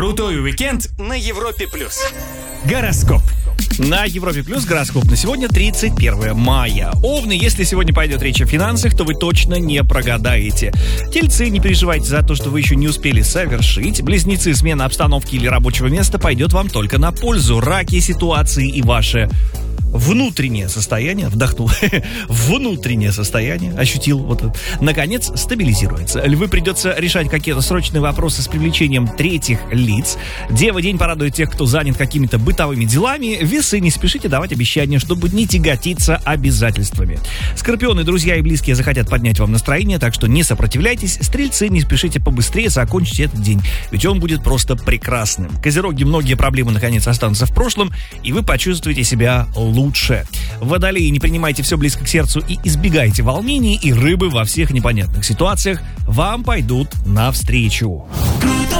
Крутой уикенд на Европе+. Гороскоп. На Европе Плюс гороскоп на сегодня 31 мая. Овны, если сегодня пойдет речь о финансах, то вы точно не прогадаете. Тельцы, не переживайте за то, что вы еще не успели совершить. Близнецы, смена обстановки или рабочего места пойдет вам только на пользу. Раки, ситуации и ваше внутреннее состояние, вдохнул, внутреннее состояние, ощутил, вот, наконец, стабилизируется. Львы, придется решать какие-то срочные вопросы с привлечением третьих лиц. Девы, день порадует тех, кто занят какими-то бытовыми делами. Весы, не спешите давать обещания, чтобы не тяготиться обязательствами. Скорпионы, друзья и близкие захотят поднять вам настроение, так что не сопротивляйтесь. Стрельцы, не спешите побыстрее закончить этот день, ведь он будет просто прекрасным. Козероги, многие проблемы наконец останутся в прошлом, и вы почувствуете себя лучше. Водолеи, не принимайте все близко к сердцу и избегайте волнений, и рыбы во всех непонятных ситуациях вам пойдут навстречу.